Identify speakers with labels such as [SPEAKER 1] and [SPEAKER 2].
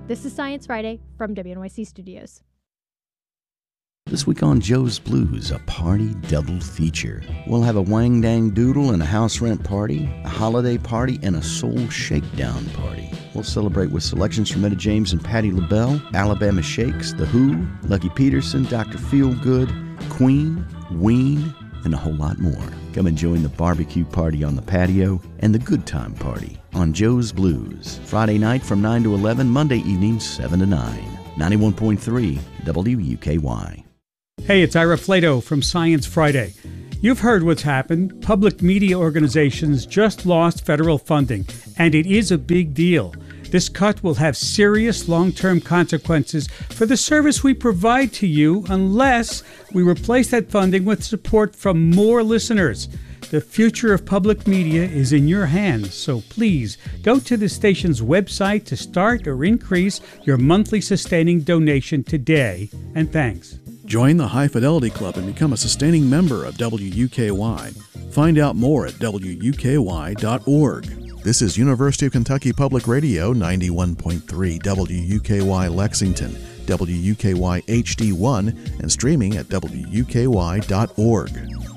[SPEAKER 1] This is Science Friday from WNYC Studios.
[SPEAKER 2] This week on Joe's Blues, a party double feature. We'll have a Wang Dang Doodle and a house rent party, a holiday party, and a soul shakedown party. We'll celebrate with selections from Etta James and Patti LaBelle, Alabama Shakes, The Who, Lucky Peterson, Dr. Feelgood, Queen, Ween, and a whole lot more. Come and join the barbecue party on the patio and the good time party on Joe's Blues. Friday night from 9 to 11, Monday evening 7 to 9. 91.3 WUKY.
[SPEAKER 3] Hey, it's Ira Flato from Science Friday. You've heard what's happened. Public media organizations just lost federal funding, and it is a big deal. This cut will have serious long-term consequences for the service we provide to you unless we replace that funding with support from more listeners. The future of public media is in your hands, so please go to the station's website to start or increase your monthly sustaining donation today. And thanks.
[SPEAKER 4] Join the High Fidelity Club and become a sustaining member of WUKY. Find out more at WUKY.org.
[SPEAKER 5] This is University of Kentucky Public Radio 91.3 WUKY Lexington, WUKY HD1, and streaming at WUKY.org.